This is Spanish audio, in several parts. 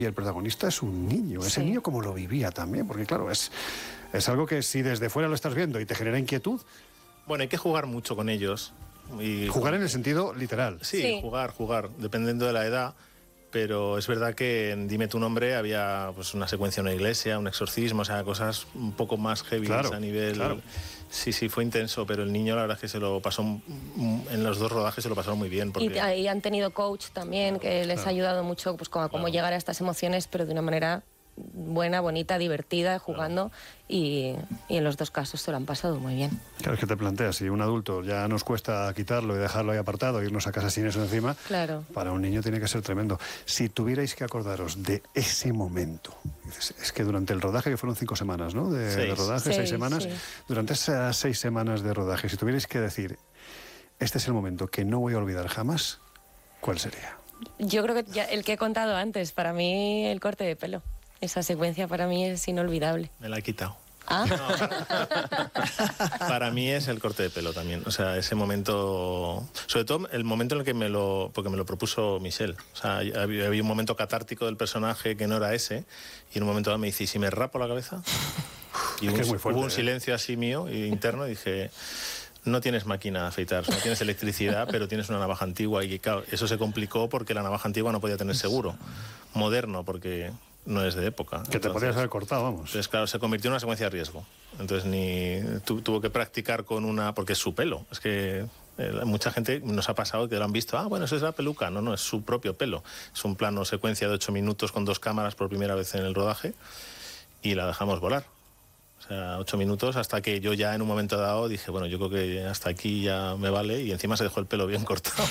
Y el protagonista es un niño. Ese niño cómo lo vivía también, porque claro, es algo que si desde fuera lo estás viendo y te genera inquietud... Bueno, hay que jugar mucho con ellos. Y jugar en el sentido literal. Sí, jugar, dependiendo de la edad. Pero es verdad que en Dime tu nombre había pues una secuencia en una iglesia, un exorcismo, o sea, cosas un poco más heavy a nivel... Claro. Sí, fue intenso, pero el niño la verdad es que se lo pasó, en los dos rodajes se lo pasaron muy bien. Porque... Y han tenido coach también, que les ha ayudado mucho pues, a cómo llegar a estas emociones, pero de una manera buena, bonita, divertida, jugando, y en los dos casos se lo han pasado muy bien. Claro, es que te planteas, si un adulto ya nos cuesta quitarlo y dejarlo ahí apartado, irnos a casa sin eso encima, claro, para un niño tiene que ser tremendo. Si tuvierais que acordaros de ese momento, es que durante el rodaje, que fueron 5 semanas, ¿no? De rodaje, 6 semanas, durante esas 6 semanas de rodaje, si tuvierais que decir, este es el momento que no voy a olvidar jamás, ¿cuál sería? Yo creo que ya el que he contado antes, para mí el corte de pelo. Esa secuencia para mí es inolvidable. Me la he quitado. ¿Ah? No, para mí es el corte de pelo también. O sea, ese momento... Sobre todo el momento en el que porque me lo propuso Michelle. O sea, había un momento catártico del personaje que no era ese. Y en un momento me dice, ¿y si me rapo la cabeza? Y es que es muy fuerte, hubo un silencio así mío, interno, y dije... No tienes máquina de afeitar, no tienes electricidad, pero tienes una navaja antigua. Y claro, eso se complicó porque la navaja antigua no podía tener seguro. Moderno, porque... no es de época. Que te podrías haber cortado, vamos. Entonces, claro, se convirtió en una secuencia de riesgo. Entonces, tuvo que practicar con una... Porque es su pelo. Es que mucha gente nos ha pasado que lo han visto. Ah, bueno, eso es la peluca. No, es su propio pelo. Es un plano secuencia de 8 minutos con 2 cámaras por primera vez en el rodaje y la dejamos volar. O sea, 8 minutos hasta que yo ya en un momento dado dije, bueno, yo creo que hasta aquí ya me vale, y encima se dejó el pelo bien cortado.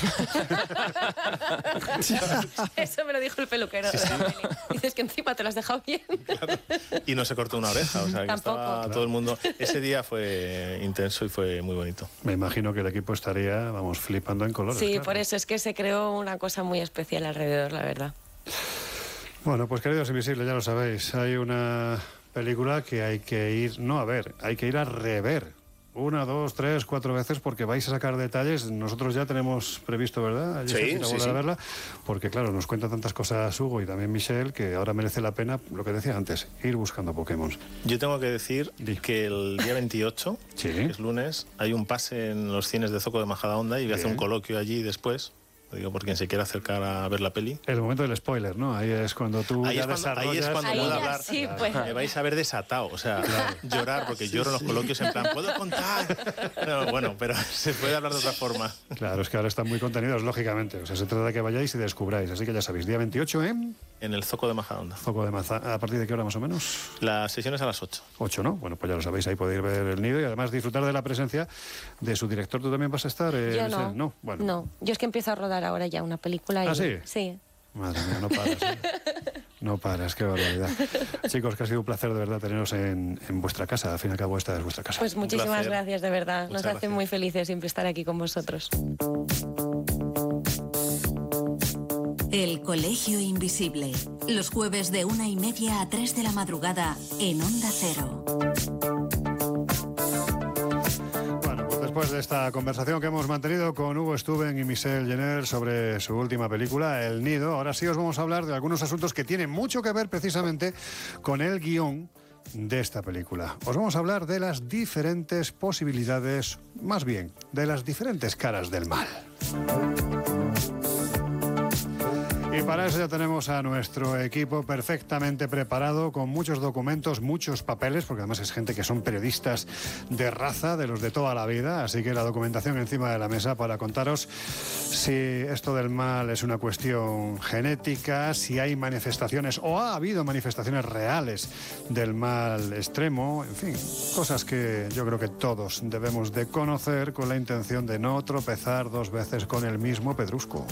Eso me lo dijo el peluquero. Sí. Dices que encima te lo has dejado bien. Claro. Y no se cortó una oreja, o sea, que estaba todo el mundo... Ese día fue intenso y fue muy bonito. Me imagino que el equipo estaría, vamos, flipando en colores. Sí, claro. Por eso es que se creó una cosa muy especial alrededor, la verdad. Bueno, pues queridos invisibles, ya lo sabéis, hay una... película que hay que ir, no a ver, hay que ir a rever 1, 2, 3, 4 veces porque vais a sacar detalles. Nosotros ya tenemos previsto, ¿verdad? Sí. A verla, porque claro, nos cuenta tantas cosas Hugo y también Michelle que ahora merece la pena, lo que decía antes, ir buscando Pokémon. Yo tengo que decir que el día 28, que es lunes, hay un pase en los cines de Zoco de Majadahonda y voy a hacer un coloquio allí después. Lo digo por quien se quiera acercar a ver la peli. El momento del spoiler, ¿no? Ahí es cuando tú ahí es cuando puedo hablar. Sí, pues. Me vais a ver desatado, o sea, llorar, porque lloro en los coloquios en plan, ¿puedo contar? No, bueno, pero se puede hablar de otra forma. Claro, es que ahora están muy contenidos, lógicamente. O sea, se trata de que vayáis y descubráis. Así que ya sabéis, día 28 en el Zoco de Majadahonda. Zoco de Majadahonda. ¿A partir de qué hora más o menos? Las sesiones a las 8. 8, ¿no? Bueno, pues ya lo sabéis, ahí podéis ver el nido y además disfrutar de la presencia de su director. ¿Tú también vas a estar? Yo no. ¿No? Bueno. No, yo es que empiezo a rodar ahora ya una película. ¿Ah, sí? Sí. Madre mía, no paras. No paras, qué barbaridad. Chicos, que ha sido un placer de verdad teneros en vuestra casa. Al fin y al cabo, esta es vuestra casa. Pues muchísimas gracias, de verdad. Nos hace muy felices siempre estar aquí con vosotros. El Colegio Invisible. Los jueves de 1:30 a 3 de la madrugada en Onda Cero. Después de esta conversación que hemos mantenido con Hugo Stuben y Michelle Jenner sobre su última película, El Nido, ahora sí os vamos a hablar de algunos asuntos que tienen mucho que ver precisamente con el guión de esta película. Os vamos a hablar de las diferentes posibilidades, más bien, de las diferentes caras del mal. Y para eso ya tenemos a nuestro equipo perfectamente preparado, con muchos documentos, muchos papeles, porque además es gente que son periodistas de raza, de los de toda la vida, así que la documentación encima de la mesa para contaros si esto del mal es una cuestión genética, si hay manifestaciones o ha habido manifestaciones reales del mal extremo, en fin, cosas que yo creo que todos debemos de conocer con la intención de no tropezar 2 veces con el mismo pedrusco.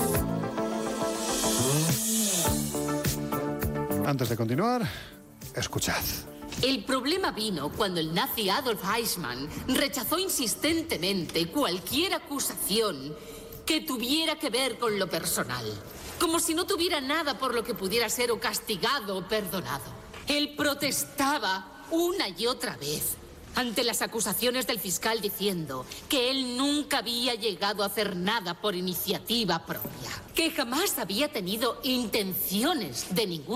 Antes de continuar, escuchad. El problema vino cuando el nazi Adolf Eichmann rechazó insistentemente cualquier acusación que tuviera que ver con lo personal, como si no tuviera nada por lo que pudiera ser o castigado o perdonado. Él protestaba una y otra vez ante las acusaciones del fiscal diciendo que él nunca había llegado a hacer nada por iniciativa propia, que jamás había tenido intenciones de ningún